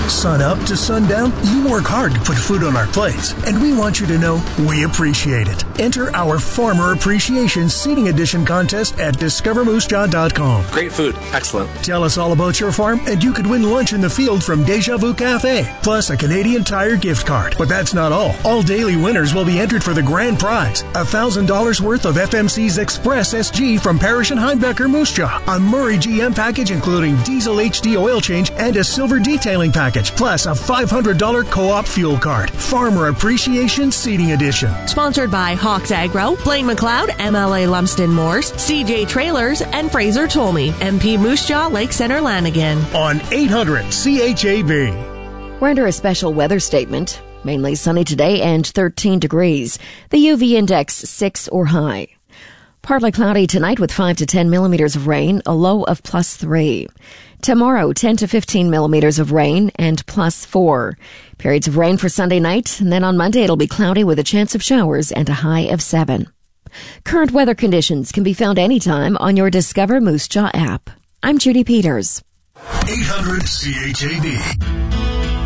Sun up to sundown, you work hard to put food on our plates, and we want you to know we appreciate it. Enter our Farmer Appreciation Seating Edition contest at discovermoosejaw.com. Great food. Excellent. Tell us all about your farm, and you could win lunch in the field from Deja Vu Cafe, plus a Canadian Tire gift card. But that's not all. All daily winners will be entered for the grand prize, $1,000 worth of FMC's Express SG from Parrish and Heimbecker Moose Jaw, a Murray GM package including diesel HD oil change and a silver detailing package, plus a $500 co-op fuel card. Farmer Appreciation Seating Edition. Sponsored by Hawks Agro, Blaine McLeod, MLA Lumsden Moors, CJ Trailers, and Fraser Tolmie, MP Moose Jaw, Lake Center, Lanigan. On 800 CHAB. We're under a special weather statement. Mainly sunny today and 13 degrees. The UV index 6 or high. Partly cloudy tonight with 5 to 10 millimeters of rain, a low of +3. Tomorrow, 10 to 15 millimeters of rain and +4. Periods of rain for Sunday night, and then on Monday it'll be cloudy with a chance of showers and a high of 7. Current weather conditions can be found anytime on your Discover Moose Jaw app. I'm Judy Peters. 800 CHAB.